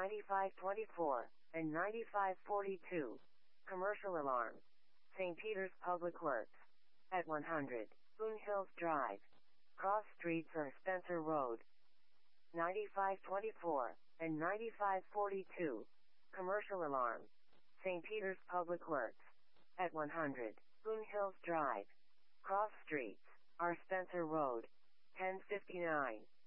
9524, and 9542. Commercial alarm. St. Peter's Public Works. At 100, Boone Hills Drive. Cross streets or Spencer Road. 9524, and 9542. Commercial alarm. St. Peter's Public Works. At 100, Boone Hills Drive. Cross streets are Spencer Road. 1059.